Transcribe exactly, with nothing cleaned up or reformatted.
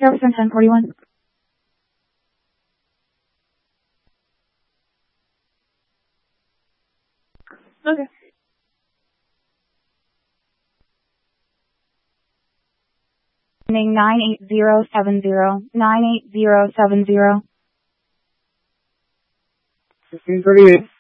Jefferson ten forty-one. Okay. nine eight zero seven zero. nine eight zero seven zero. fifteen thirty-eight.